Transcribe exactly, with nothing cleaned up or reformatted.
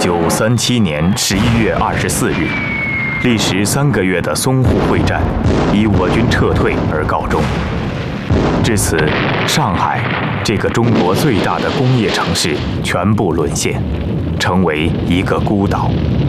九三七年十一月二十四日，历时三个月的淞沪会战以我军撤退而告终。至此，上海这个中国最大的工业城市全部沦陷，成为一个孤岛。